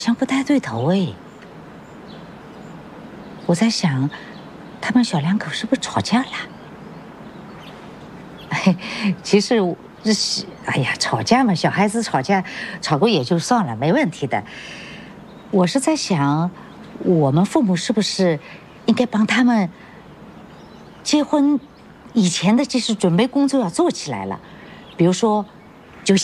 像不太对头哎。我在想，他们小两口是不是吵架了？其实这是，哎呀，吵架嘛，小孩子吵架，吵过也就算了，没问题的。我是在想，我们父母是不是应该帮他们结婚以前的这些准备工作要做起来了？比如说